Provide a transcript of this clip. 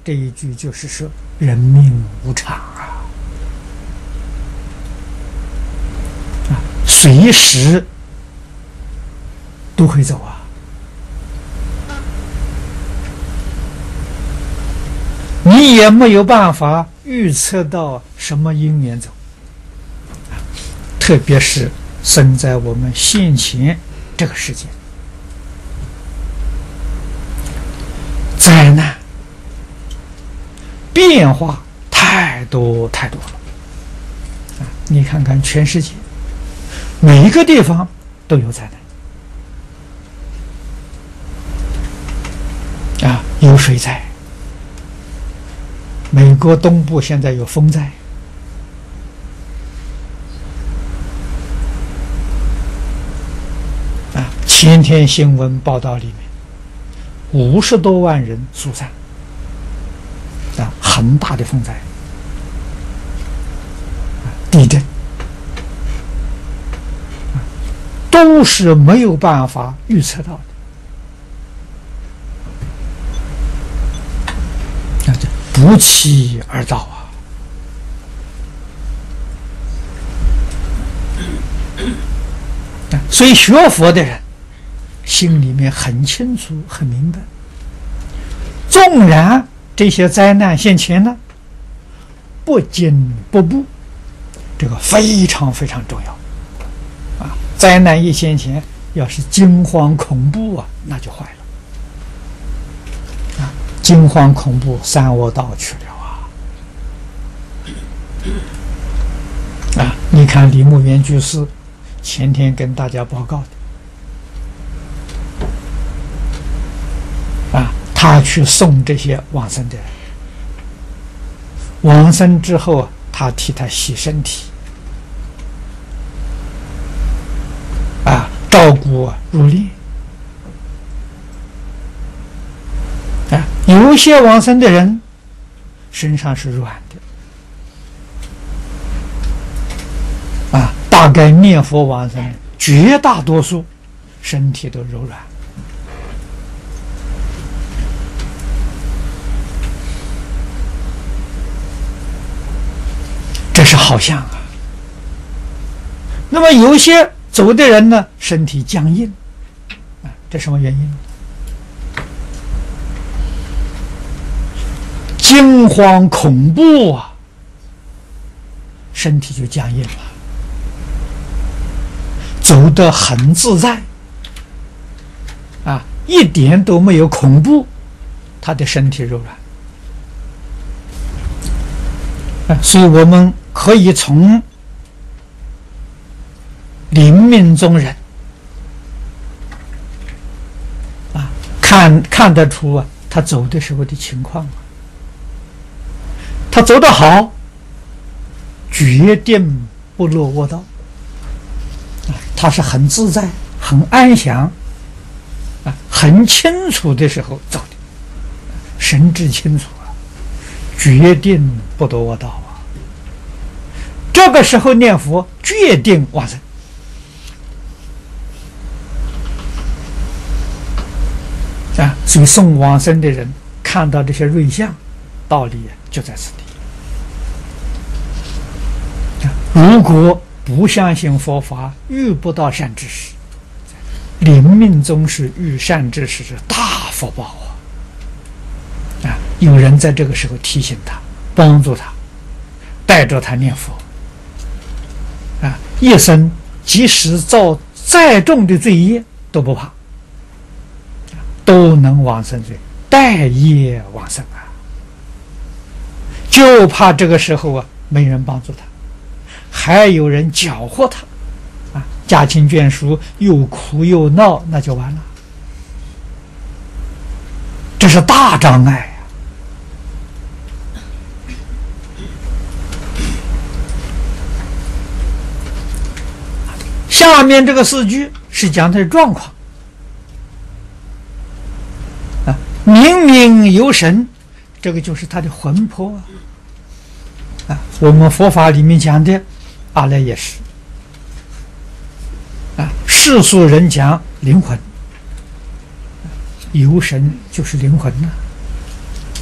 这一句就是说人命无常随时都会走你也没有办法预测到什么因缘走特别是生在我们现前这个世界，灾难变化太多太多了你看看全世界每一个地方都有灾难有水灾，美国东部现在有风灾前天新闻报道里面50多万人疏散很大的风灾地震都是没有办法预测到的不期而到所以学佛的人心里面很清楚很明白，纵然这些灾难现前呢，不惊不怖，这个非常非常重要灾难一现前，要是惊慌恐怖那就坏了惊慌恐怖三恶道去了你看李牧原居士前天跟大家报告的他去送这些往生的人，往生之后他替他洗身体照顾入殓有些往生的人身上是软的大概念佛往生绝大多数身体都柔软这是好像那么有些走的人呢身体僵硬这什么原因？惊慌恐怖身体就僵硬了，走得很自在一点都没有恐怖，他的身体柔软所以我们可以从临命终人看得出他走的时候的情况他走得好，决定不落卧道他是很自在很安详很清楚的时候走的，神志清楚决定不落卧道这个时候念佛决定往生所以送往生的人看到这些瑞相，道理就在此地如果不相信佛法，遇不到善知识，临命终时遇善知识是大福报有人在这个时候提醒他，帮助他，带着他念佛一生即使造再重的罪业都不怕，都能往生罪，带业往生就怕这个时候没人帮助他，还有人搅和他家亲眷属又哭又闹，那就完了，这是大障碍下面这个4句是讲他的状况明明有神，这个就是他的魂魄我们佛法里面讲的阿赖耶识世俗人讲灵魂，有神就是灵魂